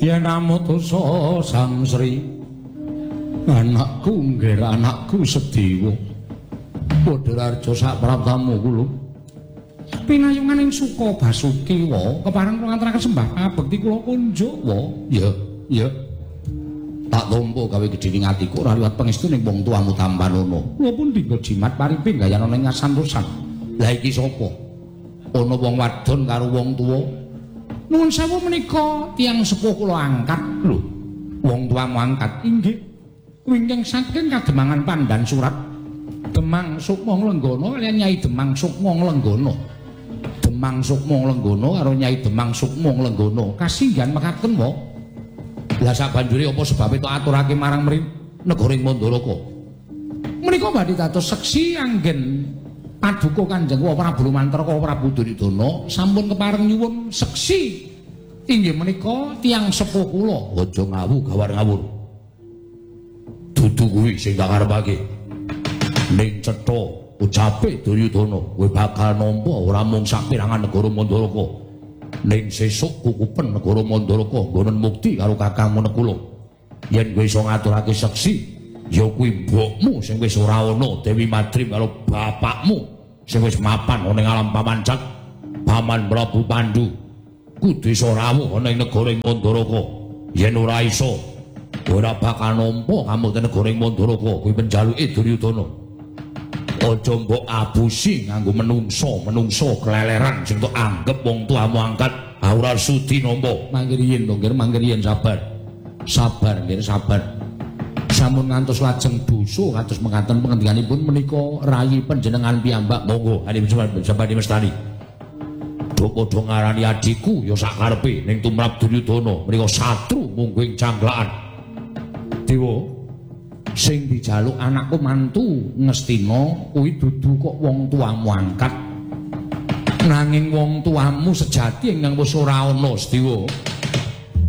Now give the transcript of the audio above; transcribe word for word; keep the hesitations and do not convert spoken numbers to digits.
Yen amutusa Sang Sri anakku nggih anakku Sediwa padha arja sak praptamu kula pinayungan ing Suka Basuki wa kepareng kula ngaturaken sembah kabekti kula kunjuk wa ya ya tak tampa gawe gedhening atiku ora liwat pangestu ning wong tuamu Tampanono kula pun dinggo jimat paripe gayana ning ngasantosan lha iki sapa ana wong wadon karo wong tuwa nuwun sewu menika tiyang sepuh kula angkat lho wong tuamu angkat inggih wingking saking kademangan Pandan Surat Demang Sukma Nglenggana kaliyan Nyai Demang Sukma Nglenggana Demang Sukma Nglenggana karo Nyai Demang Sukma Nglenggana kasinggihan mekaten wa lah sabanjure apa sebabe tok aturake marang mrene negara Mandaraka menika badhe dados seksi anggen paduka Kanjeng Prabu Mantraka Prabu Duryudana sampun kepareng nyuwun seksi inggih menika tiyang sepuh kula aja ngawu gawar ngawur dudu kuwi sing tak karepake ning cetha ucape Duryudana kowe bakal nampa ora mung sak pirangan negara Mandaraka ning sesuk kukupen negara Mandaraka nggonen mukti karo kakangmu Nekula yen kowe iso ngaturake seksi ya kuwi mbokmu sing wis ora ana Dewi Madrim karo bapakmu sing wis mapan ana ing alam Pamancak Paman Prabu Pandhu kudu iso rawuh ana ing negara Mandaraka yen ora iso ora bakal nampa kamu te negara Mandaraka kuwi penjaluke Duryudana aja mbok abusi nganggo menungso menungso keleleran sing tok anggap wong tuamu angkat ora sudi nampa mangke riyen to nggih mangke riyen sabar sabar nggih sabar sampun ngantos lajeng dosa kados mekaten pengendikanipun menika rayi panjenengan piyambak monggo Ali Sabadi Mestari do padha ngarani adikku ya sak karepe ning tumrap Duryudana menika satru mungguing cangklakan dewa sing dijaluk anakku mantu Ngastina kuwi dudu kok wong tuamu angkat nanging wong tuamu sejati ingkang wis ora ana Sediwa